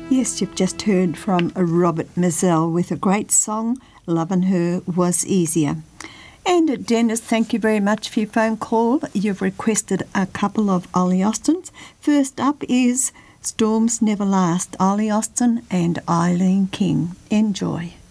Yes, you've just heard from Robert Mizell with a great song, Lovin' Her Was Easier. And Dennis, thank you very much for your phone call. You've requested a couple of Ollie Austins. First up is Storms Never Last, Ollie Austin and Eileen King. Enjoy.